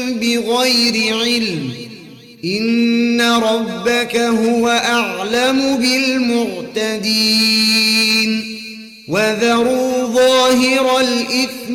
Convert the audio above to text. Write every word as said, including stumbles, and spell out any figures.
بغير علم إن ربك هو أعلم بالمعتدين وذروا ظاهر الإثم